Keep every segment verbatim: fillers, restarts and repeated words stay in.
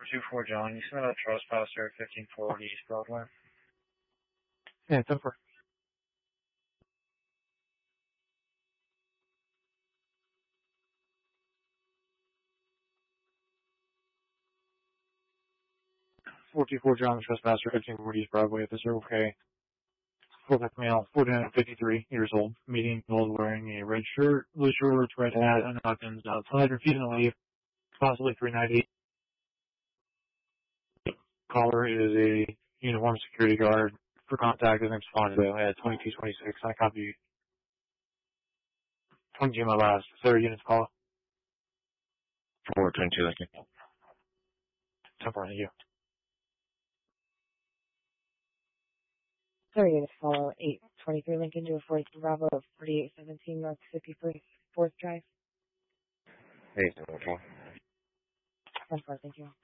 two four John, you sent a trespasser at fifteen forty East Broadway. Yeah, ten four. four two four John, trespasser, fifteen forty East Broadway at the Circle K. Full-back male, forty-nine fifty-three years old, medium build, wearing a red shirt, blue shorts, red hat, and buttons outside, refusing to leave, possibly three ninety. Caller is a uniformed security guard. For contact, his name's Fonzo at twenty-two twenty-six. I copy twenty-two my last. Third units call. four twenty-two, thank you. ten four, thank you. Third units follow eight twenty-three Lincoln to a forty-three Bravo of forty-eight seventeen North fifty-fourth Drive. Hey, ten four. ten four, thank you.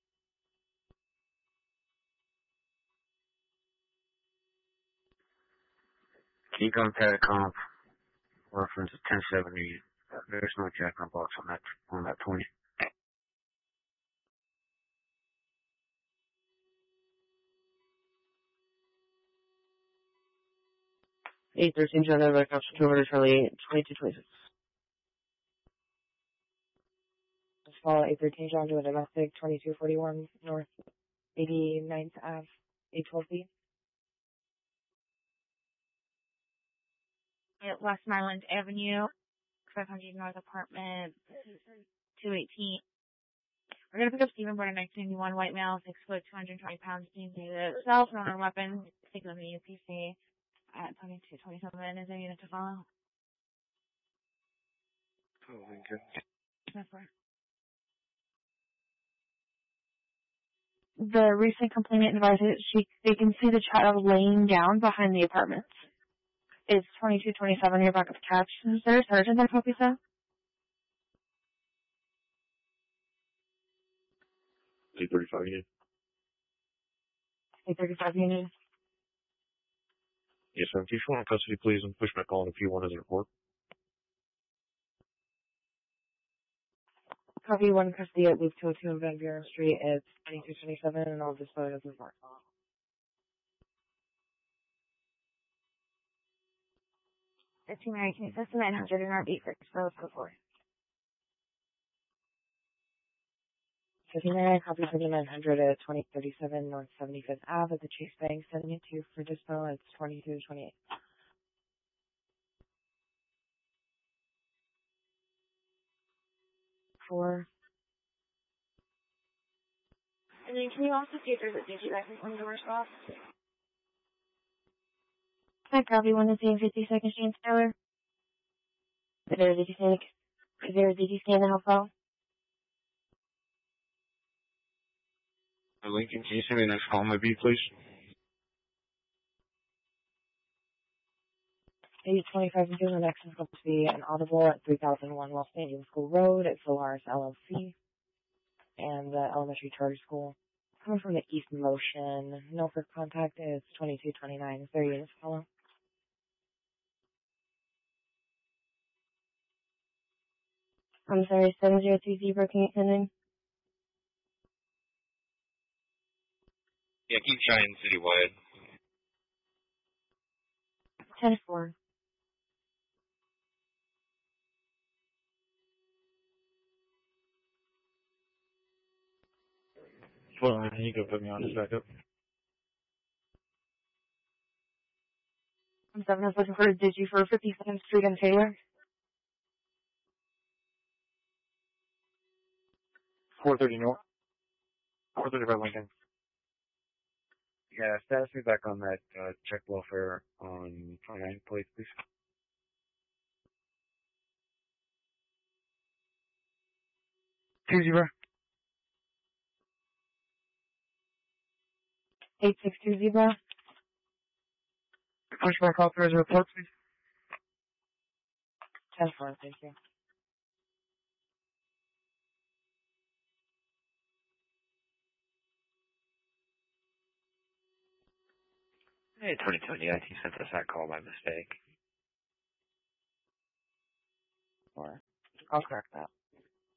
Can you contact comp reference is ten seventy? There's no jack in the box on that on that twenty. eight thirteen John Novak, option two hundred Charlie, twenty-two twenty-six. Let's follow eight thirteen John to a domestic, twenty-two forty-one North eighty-ninth Ave, eight twelve B. Westmoreland Avenue, five hundred North Apartment, two eighteen. We're going to pick up Stephen Born, nineteen ninety-one, white male, six foot, two hundred twenty pounds, being dated, cell phone or weapon, take them to U P C at twenty-two twenty-seven. Is there a unit to follow? Oh, thank you. That's right. The recent complainant advises she, they can see the child laying down behind the apartments. It's twenty-two twenty-seven, your backup catch. Is there a sergeant that copies that? eight thirty-five unit. eight thirty-five unit. Yes, sir. If you want custody, please, and push my call in if you want as a report. Copy one custody at Loop two oh two on Van Buren Street. It's twenty-two twenty-seven, and I'll display it as a report. fifteen Mary Kate, that's the nine hundred in our beat for let's go for it. fifteen Mary, copy for the nine hundred at twenty thirty-seven North seventy-fifth Ave at the Chase Bank, sending it to you for dispo. It's twenty-two twenty-eight. Four. And then can you also see if there's a digit license on the door stop? Hi, copy one to see fifty-second James Tower. Is there a digi scan? Is there a digi scan to help out? Lincoln, can you send me the next call, my B, please? eight twenty-five and two, the next is supposed to be an audible at three thousand one Los Angeles School Road at Solaris L L C and the elementary charter school. Coming from the East Motion. No for contact is twenty-two twenty-nine. Is there units follow? I'm sorry, seven zero two zebra, can you send in? Yeah, keep trying citywide. ten four. Well, you can put me on this backup. I'm seven, I was looking for a digi for fifty-second Street and Taylor. four thirty North. four thirty-five Lincoln. Yeah, status me back on that uh, check welfare on twenty-nine plate, please. Two zero. eight six two zebra. Push my call through as a report, please. ten four, thank you. Hey, twenty twenty, I think you sent us that call by mistake. Or I'll correct that.